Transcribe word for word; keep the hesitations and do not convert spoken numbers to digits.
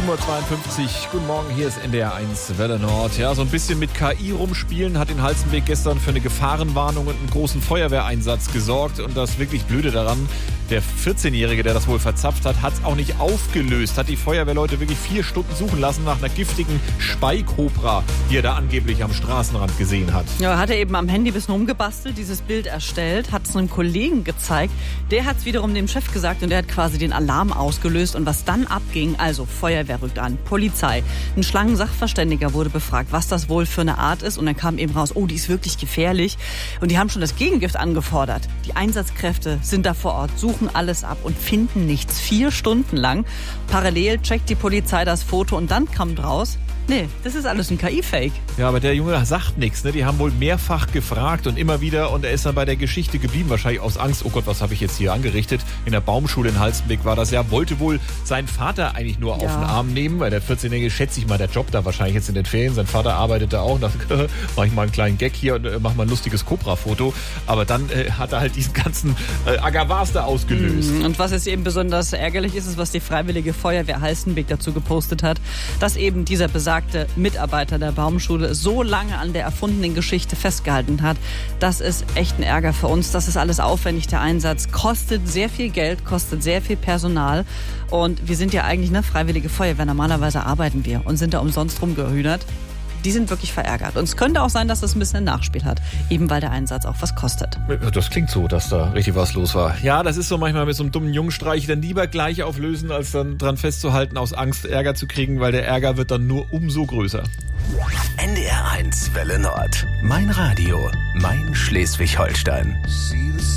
sieben Uhr zweiundfünfzig, guten Morgen, hier ist N D R eins Welle Nord. Ja, so ein bisschen mit K I rumspielen hat in Halstenbek gestern für eine Gefahrenwarnung und einen großen Feuerwehreinsatz gesorgt. Und das wirklich Blöde daran, der vierzehnjährige, der das wohl verzapft hat, hat es auch nicht aufgelöst. Hat die Feuerwehrleute wirklich vier Stunden suchen lassen nach einer giftigen Speikobra, die er da angeblich am Straßenrand gesehen hat. Ja, hat er eben am Handy ein bisschen rumgebastelt, dieses Bild erstellt, hat es einem Kollegen gezeigt. Der hat es wiederum dem Chef gesagt und der hat quasi den Alarm ausgelöst. Und was dann abging, also Feuerwehr rückt an, Polizei, ein Schlangensachverständiger wurde befragt, was das wohl für eine Art ist. Und dann kam eben raus, oh, die ist wirklich gefährlich. Und die haben schon das Gegengift angefordert. Die Einsatzkräfte sind da vor Ort, suchen alles ab und finden nichts. Vier Stunden lang. Parallel checkt die Polizei das Foto und dann kommt raus, nee, das ist alles ein K I-Fake. Ja, aber der Junge sagt nichts. Ne? Die haben wohl mehrfach gefragt und immer wieder. Und er ist dann bei der Geschichte geblieben. Wahrscheinlich aus Angst. Oh Gott, was habe ich jetzt hier angerichtet? In der Baumschule in Halstenbek war das ja. Wollte wohl seinen Vater eigentlich nur ja. auf den Arm nehmen. Weil der vierzehnjährige, schätze ich mal, der Job da wahrscheinlich jetzt in den Ferien. Sein Vater arbeitet da auch. Und dachte, mach ich mal einen kleinen Gag hier und äh, mach mal ein lustiges Cobra-Foto. Aber dann äh, hat er halt diesen ganzen äh, Agavas da ausgelöst. Und was jetzt eben besonders ärgerlich ist, ist, was die Freiwillige Feuerwehr Halstenbek dazu gepostet hat, dass eben dieser besagte Mitarbeiter der Baumschule so lange an der erfundenen Geschichte festgehalten hat. Das ist echt ein Ärger für uns. Das ist alles aufwendig, der Einsatz. Kostet sehr viel Geld, kostet sehr viel Personal. Und wir sind ja eigentlich eine Freiwillige Feuerwehr. Normalerweise arbeiten wir und sind da umsonst rumgehühnert. Die sind wirklich verärgert. Und es könnte auch sein, dass das ein bisschen ein Nachspiel hat. Eben weil der Einsatz auch was kostet. Das klingt so, dass da richtig was los war. Ja, das ist so manchmal mit so einem dummen Jungenstreich. Dann lieber gleich auflösen, als dann dran festzuhalten, aus Angst Ärger zu kriegen, weil der Ärger wird dann nur umso größer. N D R eins Welle Nord. Mein Radio. Mein Schleswig-Holstein.